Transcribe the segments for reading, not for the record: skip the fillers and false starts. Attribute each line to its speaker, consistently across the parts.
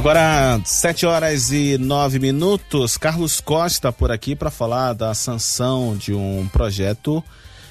Speaker 1: Agora, 7h09. Carlos Costa por aqui para falar da sanção de um projeto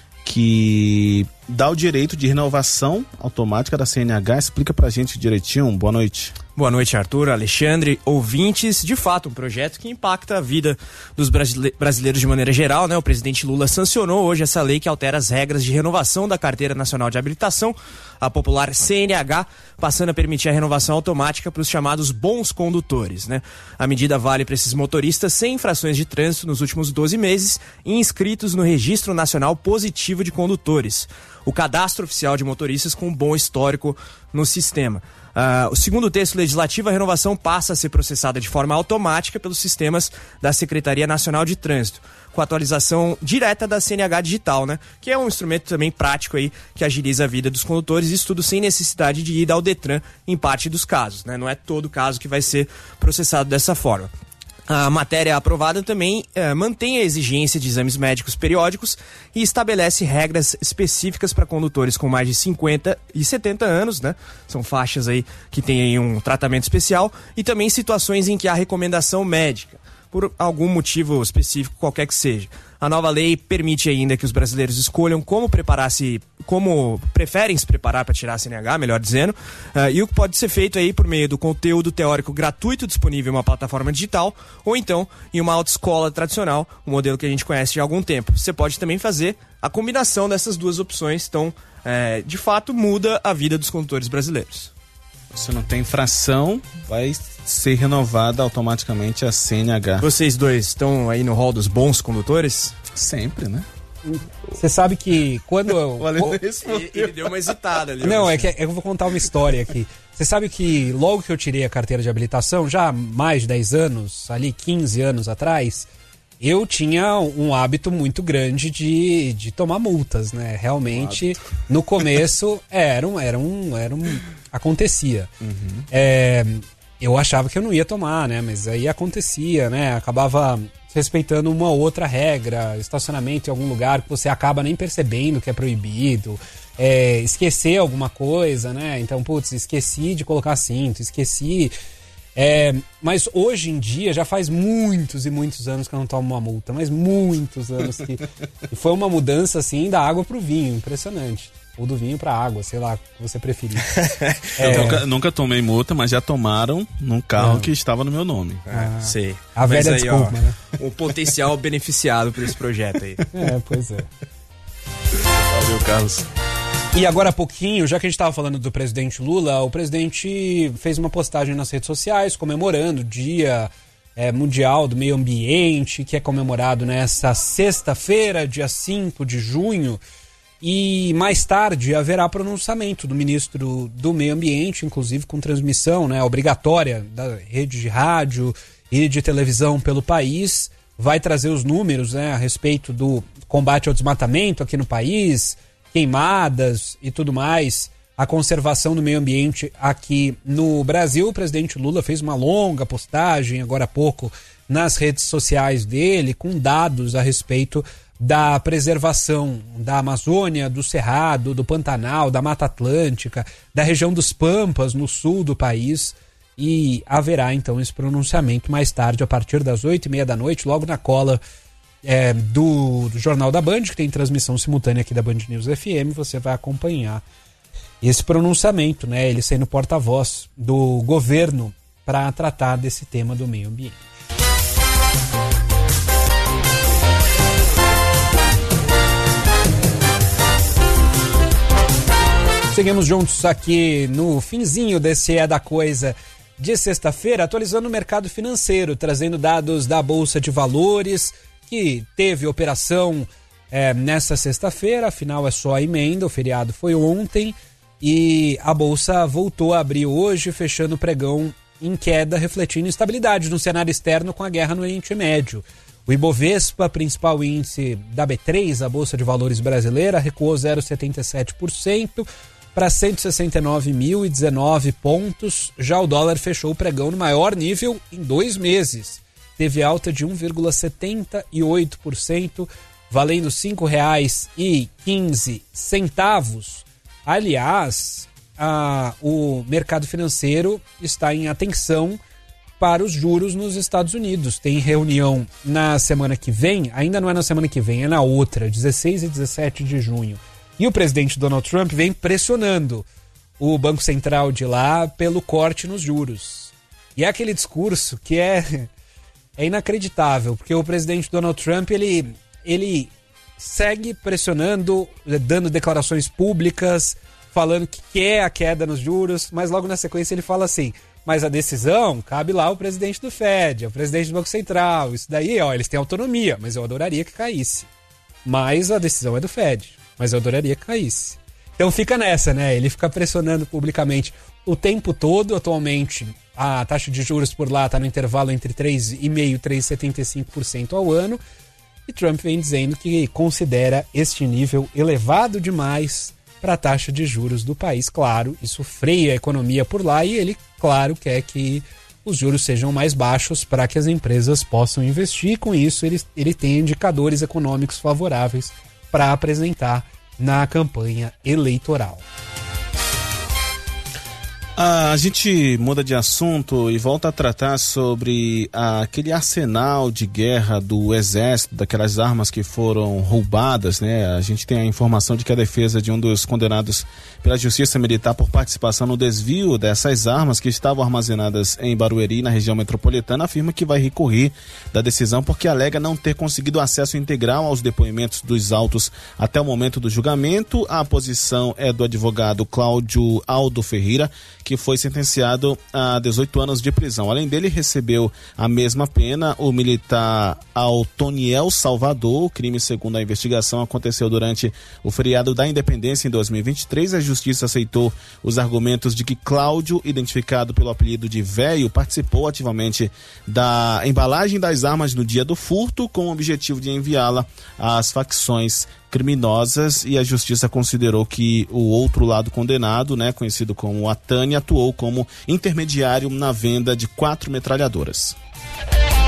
Speaker 1: que dá o direito de renovação automática da CNH. Explica pra gente direitinho. Boa noite.
Speaker 2: Boa noite, Arthur, Alexandre, ouvintes. De fato, um projeto que impacta a vida dos brasileiros de maneira geral, né? O presidente Lula sancionou hoje essa lei que altera as regras de renovação da Carteira Nacional de Habilitação, a popular CNH, passando a permitir a renovação automática para os chamados bons condutores, né? A medida vale para esses motoristas sem infrações de trânsito nos últimos 12 meses e inscritos no Registro Nacional Positivo de Condutores, o cadastro oficial de motoristas com bom histórico no sistema. O segundo texto legislativo, a renovação passa a ser processada de forma automática pelos sistemas da Secretaria Nacional de Trânsito, com a atualização direta da CNH digital, né? Que é um instrumento também prático aí que agiliza a vida dos condutores, isso tudo sem necessidade de ir ao Detran em parte dos casos, né? Não é todo caso que vai ser processado dessa forma. A matéria aprovada também mantém a exigência de exames médicos periódicos e estabelece regras específicas para condutores com mais de 50 e 70 anos, né? São faixas aí que têm aí um tratamento especial, e também situações em que há recomendação médica, por algum motivo específico, qualquer que seja. A nova lei permite ainda que os brasileiros escolham como preferem se preparar para tirar a CNH, melhor dizendo, e o que pode ser feito aí por meio do conteúdo teórico gratuito disponível em uma plataforma digital, ou então em uma autoescola tradicional, um modelo que a gente conhece de algum tempo. Você pode também fazer a combinação dessas duas opções, então, de fato, muda a vida dos condutores brasileiros.
Speaker 1: Se não tem infração, vai ser renovada automaticamente a CNH.
Speaker 2: Vocês dois estão aí no rol dos bons condutores?
Speaker 1: Sempre, né?
Speaker 3: Você sabe que quando eu...
Speaker 2: Ele deu uma hesitada ali.
Speaker 3: Não, é que eu vou contar uma história aqui. Você sabe que logo que eu tirei a carteira de habilitação, já há mais de 10 anos, ali 15 anos atrás, eu tinha um hábito muito grande de tomar multas, né? Realmente, no começo, acontecia.
Speaker 1: Uhum.
Speaker 3: Eu achava que eu não ia tomar, né? Mas aí acontecia, né? Acabava respeitando uma outra regra, estacionamento em algum lugar que você acaba nem percebendo que é proibido, esquecer alguma coisa, né? Então, esqueci de colocar cinto, esqueci... mas hoje em dia já faz muitos e muitos anos que eu não tomo uma multa, mas muitos anos que... E foi uma mudança assim da água pro vinho, impressionante. Ou do vinho pra água, sei lá, o que você preferir.
Speaker 1: Eu nunca tomei multa, mas já tomaram num carro que estava no meu nome.
Speaker 2: Sei.
Speaker 3: A velha desculpa, né?
Speaker 2: O potencial beneficiado por esse projeto aí.
Speaker 3: Pois é.
Speaker 1: Valeu, Carlos.
Speaker 3: E agora há pouquinho, já que a gente estava falando do presidente Lula, o presidente fez uma postagem nas redes sociais comemorando o Dia Mundial do Meio Ambiente, que é comemorado nessa sexta-feira, dia 5 de junho. E mais tarde haverá pronunciamento do ministro do Meio Ambiente, inclusive com transmissão, né, obrigatória da rede de rádio e de televisão pelo país. Vai trazer os números, né, a respeito do combate ao desmatamento aqui no país, queimadas e tudo mais, a conservação do meio ambiente aqui no Brasil. O presidente Lula fez uma longa postagem agora há pouco nas redes sociais dele, com dados a respeito da preservação da Amazônia, do Cerrado, do Pantanal, da Mata Atlântica, da região dos Pampas, no sul do país. E haverá então esse pronunciamento mais tarde, a partir das 8h30 da noite, logo na cola do Jornal da Band, que tem transmissão simultânea aqui da Band News FM. Você vai acompanhar esse pronunciamento, né? Ele sendo porta-voz do governo para tratar desse tema do meio ambiente. Seguimos juntos aqui no finzinho desse É da Coisa de sexta-feira, atualizando o mercado financeiro, trazendo dados da Bolsa de Valores, que teve operação nessa sexta-feira, afinal é só a emenda, o feriado foi ontem, e a Bolsa voltou a abrir hoje, fechando o pregão em queda, refletindo instabilidade no cenário externo com a guerra no Oriente Médio. O Ibovespa, principal índice da B3, a Bolsa de Valores brasileira, recuou 0,77%, para 169.019 pontos. Já o dólar fechou o pregão no maior nível em 2 meses. Teve alta de 1,78%, valendo R$ 5,15. Aliás, o mercado financeiro está em atenção para os juros nos Estados Unidos. Tem reunião na semana que vem, ainda não é na semana que vem, é na outra, 16 e 17 de junho. E o presidente Donald Trump vem pressionando o Banco Central de lá pelo corte nos juros. E é aquele discurso que é inacreditável, porque o presidente Donald Trump, ele segue pressionando, dando declarações públicas, falando que quer a queda nos juros, mas logo na sequência ele fala assim: mas a decisão cabe lá ao presidente do Fed, ao presidente do Banco Central. Isso daí, ó, eles têm autonomia, mas eu adoraria que caísse. Mas a decisão é do Fed, mas eu adoraria que caísse. Então fica nessa, né? Ele fica pressionando publicamente o tempo todo. Atualmente, a taxa de juros por lá está no intervalo entre 3,5% e 3,75% ao ano. E Trump vem dizendo que considera este nível elevado demais para a taxa de juros do país. Claro, isso freia a economia por lá e ele, claro, quer que os juros sejam mais baixos para que as empresas possam investir. Com isso, ele tem indicadores econômicos favoráveis para apresentar na campanha eleitoral.
Speaker 1: A gente muda de assunto e volta a tratar sobre aquele arsenal de guerra do exército, daquelas armas que foram roubadas, né? A gente tem a informação de que a defesa de um dos condenados pela Justiça Militar por participação no desvio dessas armas que estavam armazenadas em Barueri, na região metropolitana, afirma que vai recorrer da decisão porque alega não ter conseguido acesso integral aos depoimentos dos autos até o momento do julgamento. A posição é do advogado Cláudio Aldo Ferreira, que foi sentenciado a 18 anos de prisão. Além dele, recebeu a mesma pena o militar Altoniel Salvador. O crime, segundo a investigação, aconteceu durante o feriado da Independência em 2023. A Justiça aceitou os argumentos de que Cláudio, identificado pelo apelido de Véio, participou ativamente da embalagem das armas no dia do furto, com o objetivo de enviá-la às facções criminosas, e a Justiça considerou que o outro lado condenado, né, conhecido como Atani, atuou como intermediário na venda de 4 metralhadoras.